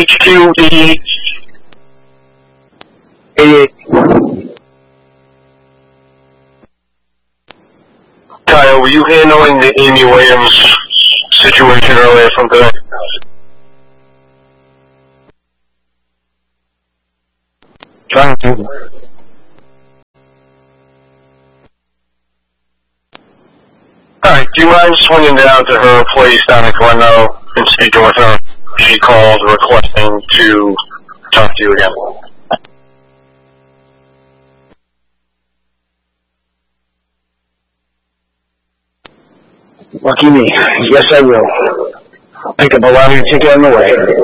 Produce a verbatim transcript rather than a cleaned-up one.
H Q eighty-eight. eighty-eight. Kyle, were you handling the Amy Williams situation earlier from today? Trying to. Alright, do you mind swinging down to her place down in Glendale and speaking with her? She called requesting to talk to you again. Lucky me. Yes, I will. Pick up a lottery ticket on the way.